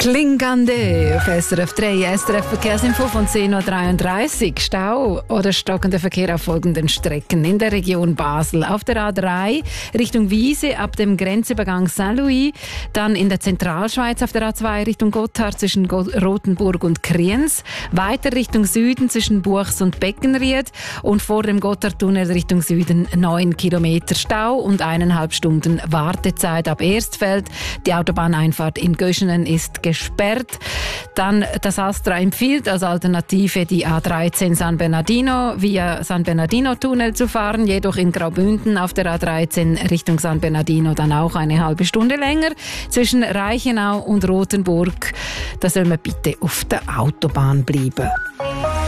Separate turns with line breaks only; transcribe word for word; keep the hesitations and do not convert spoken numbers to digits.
Klingande auf S R F drei. S R F-Verkehrsinfo von zehn Uhr dreiunddreißig. Stau oder stockender Verkehr auf folgenden Strecken. In der Region Basel auf der A drei Richtung Wiese ab dem Grenzübergang Saint-Louis. Dann in der Zentralschweiz auf der A zwei Richtung Gotthard zwischen Rothenburg und Kriens. Weiter Richtung Süden zwischen Buchs und Beckenried. Und vor dem Gotthardtunnel Richtung Süden neun Kilometer Stau und eineinhalb Stunden Wartezeit ab Erstfeld. Die Autobahneinfahrt in Göschenen ist gesperrt. Dann das Astra empfiehlt als Alternative die A dreizehn San Bernardino via San Bernardino Tunnel zu fahren, jedoch in Graubünden auf der A dreizehn Richtung San Bernardino dann auch eine halbe Stunde länger. Zwischen Reichenau und Rothenburg, da soll man bitte auf der Autobahn bleiben.